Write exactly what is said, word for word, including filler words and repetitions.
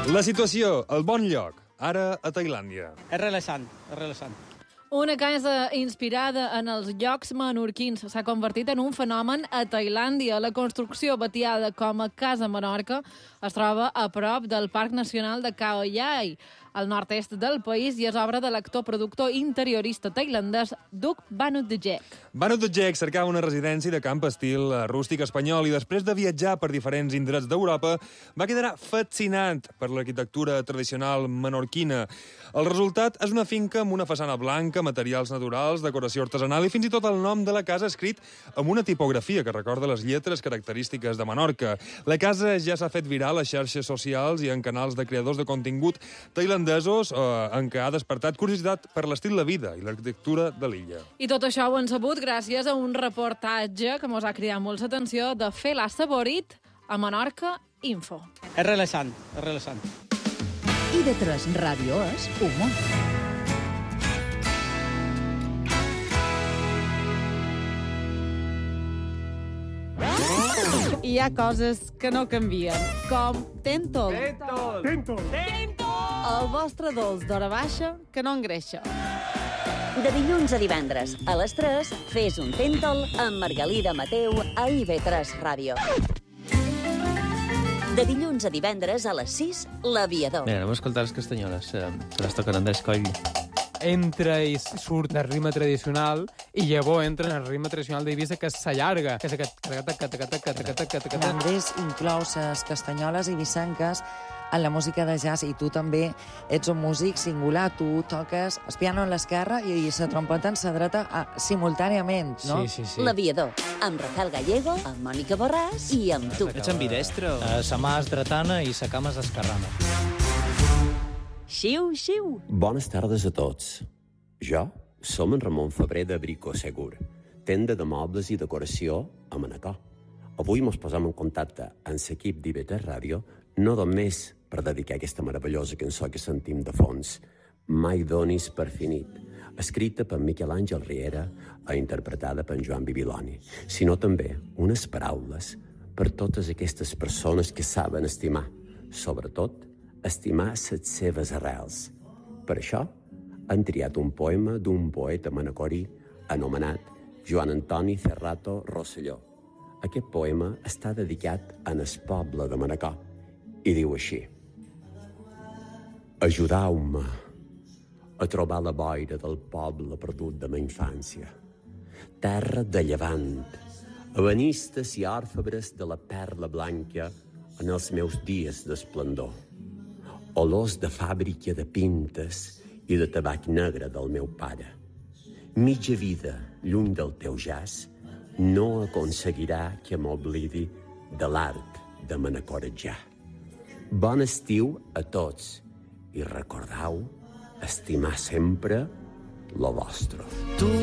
La situació, el bon lloc, ara a Tailàndia. És relaxant, és relaxant. Una casa inspirada en els llocs menorquins s'ha convertit en un fenomen a Tailàndia. La construcció batiada com a Casa Menorca es troba a prop del Parc Nacional de Khao Yai, al nord-est del país, i és obra de l'actor-productor interiorista tailandès Duc Vanutdhek. Vanutdhek cercava una residència de camp estil rústic espanyol i després de viatjar per diferents indrets d'Europa va quedar fascinat per l'arquitectura tradicional menorquina. El resultat és una finca amb una façana blanca, materials naturals, decoració artesanal i fins i tot el nom de la casa escrit amb una tipografia que recorda les lletres característiques de Menorca. La casa ja s'ha fet viral a xarxes socials i en canals de creadors de contingut tailandesos eh, en què ha despertat curiositat per l'estil de vida i l'arquitectura de l'illa. I tot això ho han sabut gràcies a un reportatge que mos ha cridat molt l'atenció de Fer l'ha saborit a Menorca Info. És relaxant, és relaxant. I de tres Ràdio és humor. Hi ha coses que no canvien, com Tentol. Tentol! Tentol! El vostre dolç d'hora baixa que no engreixa. De dilluns a divendres, a les tres, fes un Tentol amb Margalida Mateu a I V tres Ràdio. De dilluns a divendres, a les sis, L'Aviador. Mira, anem a escoltar les castanyoles, eh, que les toquen Andrés Coll. Entra i surt del ritme tradicional i llavors entra en el ritme tradicional d'Eivissa, que s'allarga, que és aquest... Andrés inclou les castanyoles i vicenques en la música de jazz, i tu també ets un músic singular. Tu toques el piano a l'esquerra i la trompeta en la dreta a, simultàniament, no? Sí, sí, sí. L'Aviador, amb Rafael Gallego, amb Mònica Borràs i amb tu. Ets ambidestro? Uh, sa mà és dretana i sa cama és esquerrana. Xiu, xiu. Bones tardes a tots. Jo som en Ramon Febrer de Brico Segur, tenda de mobles i decoració a Manacor. Avui mos posam en contacte amb l'equip d'I V tres Ràdio, no només per dedicar aquesta meravellosa cançó que sentim de fons, Mai donis per finit, escrita per Miquel Àngel Riera i interpretada per Joan Bibiloni, sinó també unes paraules per totes aquestes persones que saben estimar, sobretot estimar les seves arrels. Per això han triat un poema d'un poeta manacorí anomenat Joan Antoni Cerrato Rosselló. Aquest poema està dedicat al poble de Manacor i diu així: ajudeu-me a trobar la boira del poble perdut de ma infància, terra de llevant, ebanistes i òrfebres de la perla blanca en els meus dies d'esplendor, olors de fàbrica de pintes i de tabac negre del meu pare. Mitja vida lluny del teu jazz no aconseguirà que m'oblidi de l'art de manacorejar. Bon estiu a tots i recordeu estimar sempre lo vostre. Tu